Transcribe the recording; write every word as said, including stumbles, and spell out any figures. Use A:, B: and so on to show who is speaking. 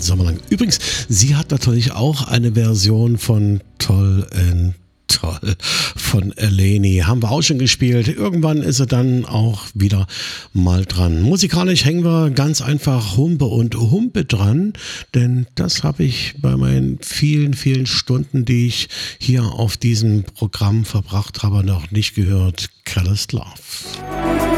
A: Sommer lang. Übrigens, sie hat natürlich auch eine Version von Toll and Toll von Eleni. Haben wir auch schon gespielt. Irgendwann ist sie dann auch wieder mal dran. Musikalisch hängen wir ganz einfach Humpe und Humpe dran, denn das habe ich bei meinen vielen, vielen Stunden, die ich hier auf diesem Programm verbracht habe, noch nicht gehört. Careless Love.